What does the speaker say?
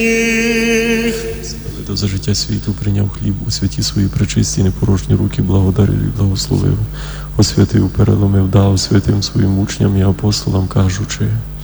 До за життя світу прийняв хліб, у святі свої пречисті, непорожні руки благодарив і благословив, освятив, переломив, дав святим своїм учням і апостолам, кажучи: